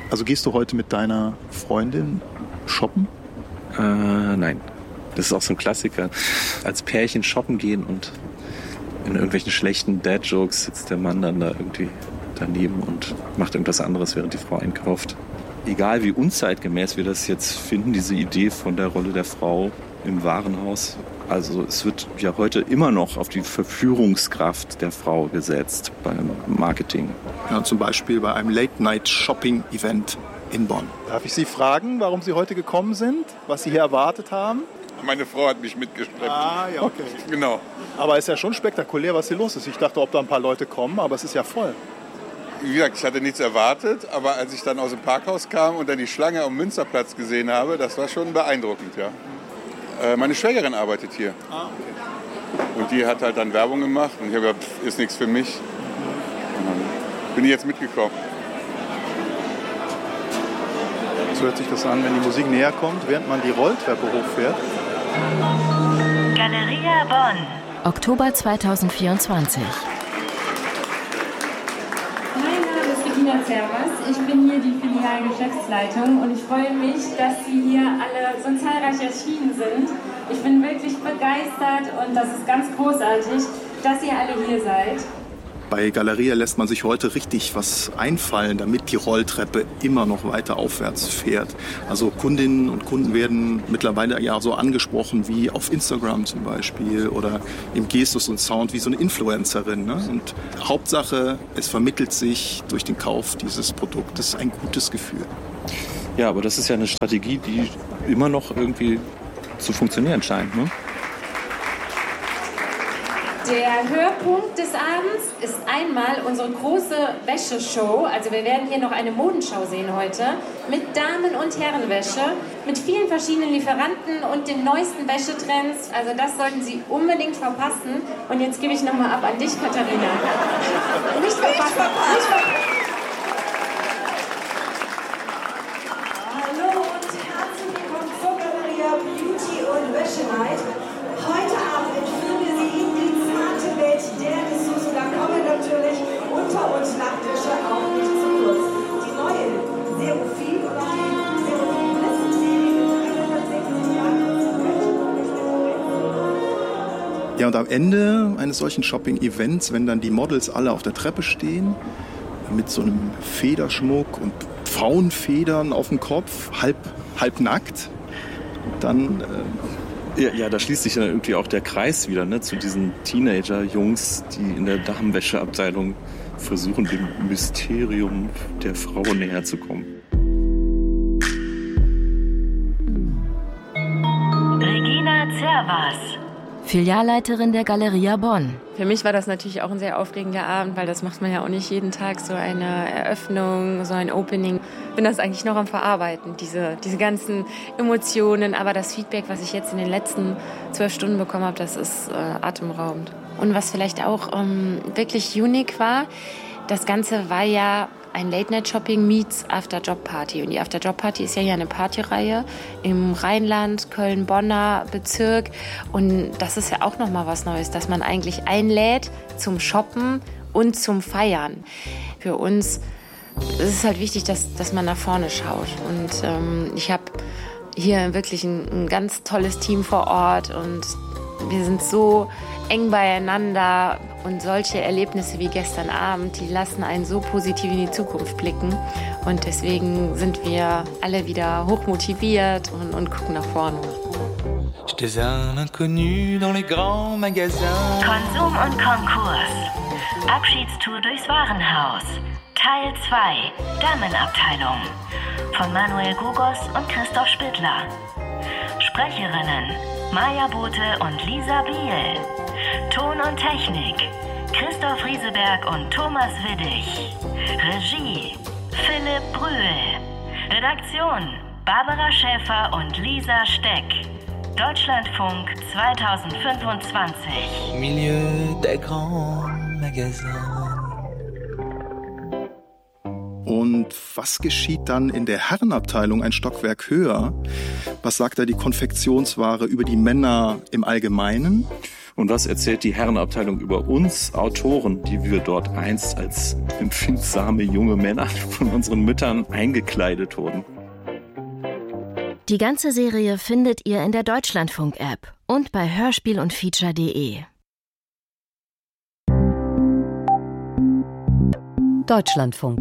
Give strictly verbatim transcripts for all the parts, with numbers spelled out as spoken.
Also gehst du heute mit deiner Freundin shoppen? Äh, nein. Das ist auch so ein Klassiker. Als Pärchen shoppen gehen und in irgendwelchen schlechten Dad-Jokes sitzt der Mann dann da irgendwie daneben und macht irgendwas anderes, während die Frau einkauft. Egal wie unzeitgemäß wir das jetzt finden, diese Idee von der Rolle der Frau im Warenhaus. Also es wird ja heute immer noch auf die Verführungskraft der Frau gesetzt beim Marketing. Ja, zum Beispiel bei einem Late-Night-Shopping-Event in Bonn. Darf ich Sie fragen, warum Sie heute gekommen sind? Was Sie hier erwartet haben? Meine Frau hat mich mitgeschleppt. Ah, ja, okay. Genau. Aber es ist ja schon spektakulär, was hier los ist. Ich dachte, ob da ein paar Leute kommen, aber es ist ja voll. Wie gesagt, ich hatte nichts erwartet, aber als ich dann aus dem Parkhaus kam und dann die Schlange am Münsterplatz gesehen habe, das war schon beeindruckend, ja. Äh, meine Schwägerin arbeitet hier. Ah, okay. Und die hat halt dann Werbung gemacht und ich habe gedacht, pff, ist nichts für mich. Und dann bin ich jetzt mitgekommen. So hört sich das an, wenn die Musik näher kommt, während man die Rolltreppe hochfährt. Galeria Bonn. Oktober zweitausendvierundzwanzig. Mein Name ist Regina Zervas. Ich bin hier die Filialgeschäftsleitung und ich freue mich, dass Sie hier alle so zahlreich erschienen sind. Ich bin wirklich begeistert und das ist ganz großartig, dass ihr alle hier seid. Bei Galeria lässt man sich heute richtig was einfallen, damit die Rolltreppe immer noch weiter aufwärts fährt. Also Kundinnen und Kunden werden mittlerweile ja so angesprochen wie auf Instagram zum Beispiel oder im Gestus und Sound wie so eine Influencerin. Ne? Und Hauptsache, es vermittelt sich durch den Kauf dieses Produktes ein gutes Gefühl. Ja, aber das ist ja eine Strategie, die immer noch irgendwie zu funktionieren scheint, ne? Der Höhepunkt des Abends ist einmal unsere große Wäscheshow. Also wir werden hier noch eine Modenschau sehen heute mit Damen- und Herrenwäsche, mit vielen verschiedenen Lieferanten und den neuesten Wäschetrends. Also das sollten Sie unbedingt verpassen. Und jetzt gebe ich nochmal ab an dich, Katharina. Nicht verpassen. Nicht verpassen. Hallo und herzlich willkommen zur Galeria Beauty und Wäsche Night. Heute Abend entführen wir Sie in die zarte Welt der Dessous. Und da kommen natürlich Unter- und Nachtwäsche auch nicht zu kurz. Die neue Serophil und auch die Serophil Bliss-Serie Ja, und am Ende eines solchen Shopping-Events, wenn dann die Models alle auf der Treppe stehen, mit so einem Federschmuck und Frauenfedern auf dem Kopf, halb, halb nackt, dann... Äh, Ja, ja, da schließt sich dann irgendwie auch der Kreis wieder, ne, zu diesen Teenager-Jungs, die in der Damenwäscheabteilung versuchen, dem Mysterium der Frau näher zu kommen. Regina Zervas. Filialleiterin der Galeria Bonn. Für mich war das natürlich auch ein sehr aufregender Abend, weil das macht man ja auch nicht jeden Tag, so eine Eröffnung, so ein Opening. Ich bin das eigentlich noch am Verarbeiten, diese, diese ganzen Emotionen. Aber das Feedback, was ich jetzt in den letzten zwölf Stunden bekommen habe, das ist äh, atemraubend. Und was vielleicht auch ähm, wirklich unique war, das Ganze war ja ein Late-Night-Shopping meets After-Job-Party. Und die After-Job-Party ist ja hier eine Partyreihe im Rheinland, Köln-Bonner Bezirk. Und das ist ja auch nochmal was Neues, dass man eigentlich einlädt zum Shoppen und zum Feiern. Für uns ist es halt wichtig, dass, dass man nach vorne schaut. Und ähm, ich habe hier wirklich ein, ein ganz tolles Team vor Ort und wir sind so eng beieinander und solche Erlebnisse wie gestern Abend, die lassen einen so positiv in die Zukunft blicken und deswegen sind wir alle wieder hochmotiviert und, und gucken nach vorne. Konsum und Konkurs. Abschiedstour durchs Warenhaus. Teil zwei. Damenabteilung. Von Manuel Gogos und Christoph Spittler. Sprecherinnen Maja Bote und Lisa Biel. Ton und Technik Christoph Rieseberg und Thomas Widdig. Regie Philipp Brühl. Redaktion Barbara Schäfer und Lisa Steck. Deutschlandfunk zweitausendfünfundzwanzig. Milieu der grands magasins. Und was geschieht dann in der Herrenabteilung ein Stockwerk höher? Was sagt da die Konfektionsware über die Männer im Allgemeinen? Und was erzählt die Herrenabteilung über uns Autoren, die wir dort einst als empfindsame junge Männer von unseren Müttern eingekleidet wurden? Die ganze Serie findet ihr in der Deutschlandfunk-App und bei hörspiel und feature punkt de. Deutschlandfunk.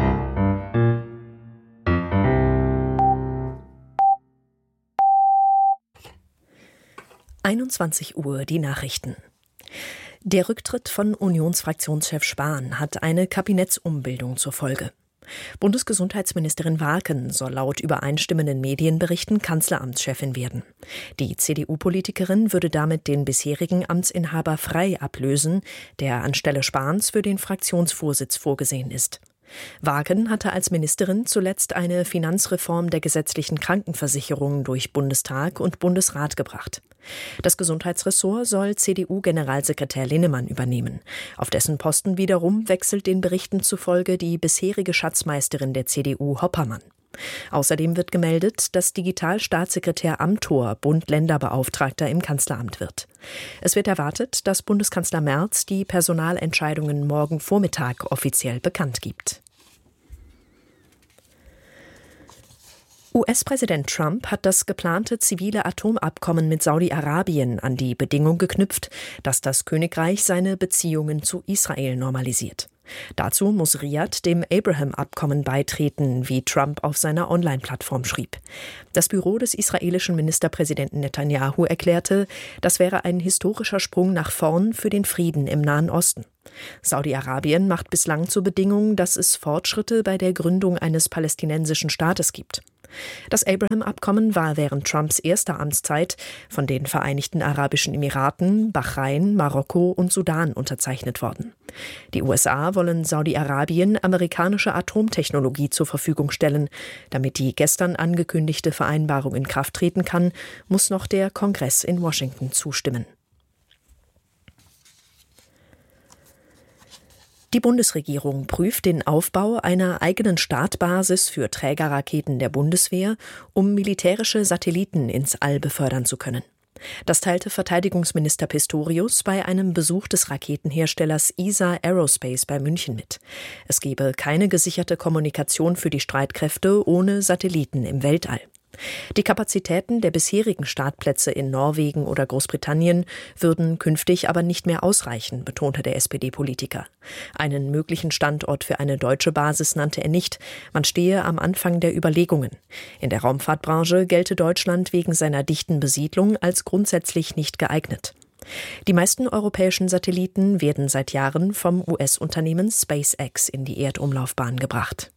einundzwanzig Uhr, die Nachrichten. Der Rücktritt von Unionsfraktionschef Spahn hat eine Kabinettsumbildung zur Folge. Bundesgesundheitsministerin Warken soll laut übereinstimmenden Medienberichten Kanzleramtschefin werden. Die C D U-Politikerin würde damit den bisherigen Amtsinhaber Frey ablösen, der anstelle Spahns für den Fraktionsvorsitz vorgesehen ist. Warken hatte als Ministerin zuletzt eine Finanzreform der gesetzlichen Krankenversicherung durch Bundestag und Bundesrat gebracht. Das Gesundheitsressort soll C D U-Generalsekretär Linnemann übernehmen. Auf dessen Posten wiederum wechselt den Berichten zufolge die bisherige Schatzmeisterin der C D U Hoppermann. Außerdem wird gemeldet, dass Digitalstaatssekretär Amthor Bund-Länder-Beauftragter im Kanzleramt wird. Es wird erwartet, dass Bundeskanzler Merz die Personalentscheidungen morgen Vormittag offiziell bekannt gibt. U S-Präsident Trump hat das geplante zivile Atomabkommen mit Saudi-Arabien an die Bedingung geknüpft, dass das Königreich seine Beziehungen zu Israel normalisiert. Dazu muss Riad dem Abraham-Abkommen beitreten, wie Trump auf seiner Online-Plattform schrieb. Das Büro des israelischen Ministerpräsidenten Netanyahu erklärte, das wäre ein historischer Sprung nach vorn für den Frieden im Nahen Osten. Saudi-Arabien macht bislang zur Bedingung, dass es Fortschritte bei der Gründung eines palästinensischen Staates gibt. Das Abraham-Abkommen war während Trumps erster Amtszeit von den Vereinigten Arabischen Emiraten, Bahrain, Marokko und Sudan unterzeichnet worden. Die U S A wollen Saudi-Arabien amerikanische Atomtechnologie zur Verfügung stellen. Damit die gestern angekündigte Vereinbarung in Kraft treten kann, muss noch der Kongress in Washington zustimmen. Die Bundesregierung prüft den Aufbau einer eigenen Startbasis für Trägerraketen der Bundeswehr, um militärische Satelliten ins All befördern zu können. Das teilte Verteidigungsminister Pistorius bei einem Besuch des Raketenherstellers E S A Aerospace bei München mit. Es gebe keine gesicherte Kommunikation für die Streitkräfte ohne Satelliten im Weltall. Die Kapazitäten der bisherigen Startplätze in Norwegen oder Großbritannien würden künftig aber nicht mehr ausreichen, betonte der S P D-Politiker. Einen möglichen Standort für eine deutsche Basis nannte er nicht. Man stehe am Anfang der Überlegungen. In der Raumfahrtbranche gelte Deutschland wegen seiner dichten Besiedlung als grundsätzlich nicht geeignet. Die meisten europäischen Satelliten werden seit Jahren vom U S-Unternehmen SpaceX in die Erdumlaufbahn gebracht.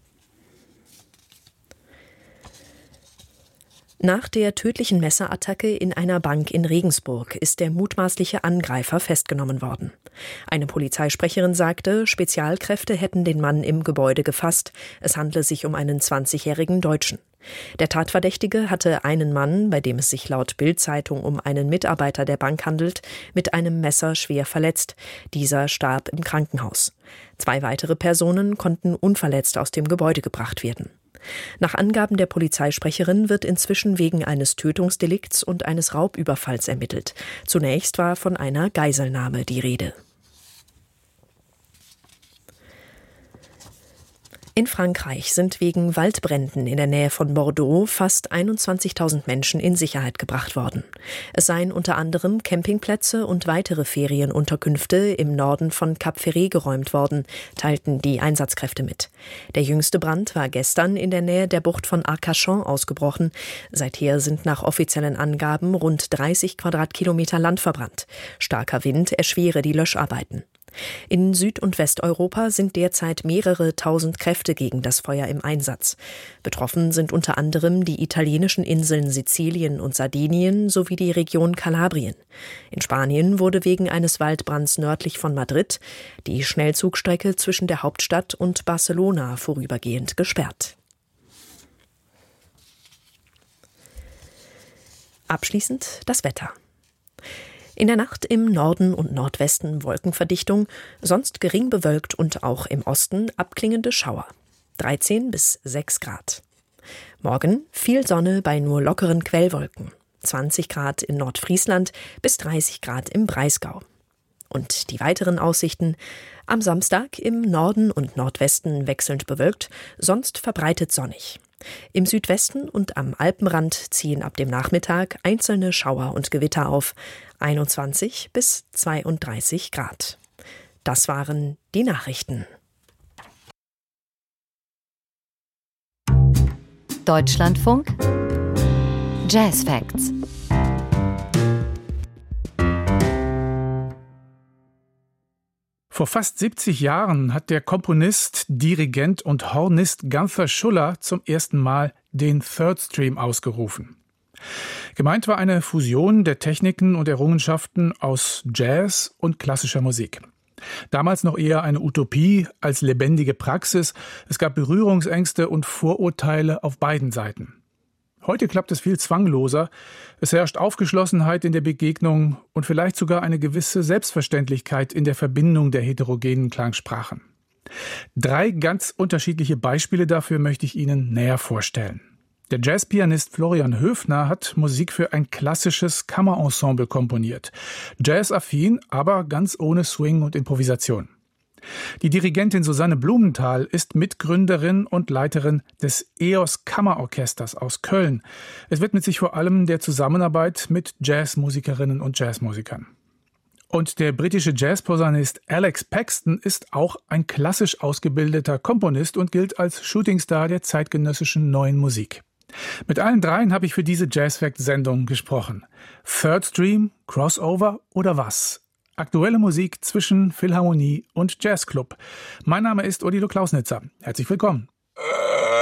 Nach der tödlichen Messerattacke in einer Bank in Regensburg ist der mutmaßliche Angreifer festgenommen worden. Eine Polizeisprecherin sagte, Spezialkräfte hätten den Mann im Gebäude gefasst. Es handle sich um einen zwanzigjährigen Deutschen. Der Tatverdächtige hatte einen Mann, bei dem es sich laut Bild-Zeitung um einen Mitarbeiter der Bank handelt, mit einem Messer schwer verletzt. Dieser starb im Krankenhaus. Zwei weitere Personen konnten unverletzt aus dem Gebäude gebracht werden. Nach Angaben der Polizeisprecherin wird inzwischen wegen eines Tötungsdelikts und eines Raubüberfalls ermittelt. Zunächst war von einer Geiselnahme die Rede. In Frankreich sind wegen Waldbränden in der Nähe von Bordeaux fast einundzwanzigtausend Menschen in Sicherheit gebracht worden. Es seien unter anderem Campingplätze und weitere Ferienunterkünfte im Norden von Cap Ferret geräumt worden, teilten die Einsatzkräfte mit. Der jüngste Brand war gestern in der Nähe der Bucht von Arcachon ausgebrochen. Seither sind nach offiziellen Angaben rund dreißig Quadratkilometer Land verbrannt. Starker Wind erschwere die Löscharbeiten. In Süd- und Westeuropa sind derzeit mehrere tausend Kräfte gegen das Feuer im Einsatz. Betroffen sind unter anderem die italienischen Inseln Sizilien und Sardinien sowie die Region Kalabrien. In Spanien wurde wegen eines Waldbrands nördlich von Madrid die Schnellzugstrecke zwischen der Hauptstadt und Barcelona vorübergehend gesperrt. Abschließend das Wetter. In der Nacht im Norden und Nordwesten Wolkenverdichtung, sonst gering bewölkt und auch im Osten abklingende Schauer. dreizehn bis sechs Grad. Morgen viel Sonne bei nur lockeren Quellwolken. zwanzig Grad in Nordfriesland bis dreißig Grad im Breisgau. Und die weiteren Aussichten: am Samstag im Norden und Nordwesten wechselnd bewölkt, sonst verbreitet sonnig. Im Südwesten und am Alpenrand ziehen ab dem Nachmittag einzelne Schauer und Gewitter auf, einundzwanzig bis zweiunddreißig Grad. Das waren die Nachrichten. Deutschlandfunk Jazz Facts. Vor fast siebzig Jahren hat der Komponist, Dirigent und Hornist Gunther Schuller zum ersten Mal den Third Stream ausgerufen. Gemeint war eine Fusion der Techniken und Errungenschaften aus Jazz und klassischer Musik. Damals noch eher eine Utopie als lebendige Praxis. Es gab Berührungsängste und Vorurteile auf beiden Seiten. Heute klappt es viel zwangloser. Es herrscht Aufgeschlossenheit in der Begegnung und vielleicht sogar eine gewisse Selbstverständlichkeit in der Verbindung der heterogenen Klangsprachen. Drei ganz unterschiedliche Beispiele dafür möchte ich Ihnen näher vorstellen. Der Jazzpianist Florian Höfner hat Musik für ein klassisches Kammerensemble komponiert. Jazzaffin, aber ganz ohne Swing und Improvisation. Die Dirigentin Susanne Blumenthal ist Mitgründerin und Leiterin des E O S Kammerorchesters aus Köln. Es widmet sich vor allem der Zusammenarbeit mit Jazzmusikerinnen und Jazzmusikern. Und der britische Jazzposaunist Alex Paxton ist auch ein klassisch ausgebildeter Komponist und gilt als Shootingstar der zeitgenössischen neuen Musik. Mit allen dreien habe ich für diese Jazz-Fact-Sendung gesprochen. Third Stream, Crossover oder was? Aktuelle Musik zwischen Philharmonie und Jazzclub. Mein Name ist Odilo Klausnitzer. Herzlich willkommen.